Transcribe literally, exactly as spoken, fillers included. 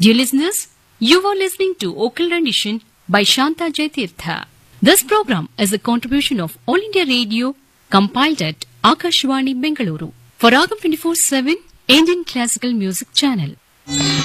Dear listeners, you are listening to Vocal Rendition by Shanta Jaitirtha. This program is a contribution of All India Radio, compiled at Akashvani Bengaluru for Ragam twenty-four seven Indian Classical Music Channel.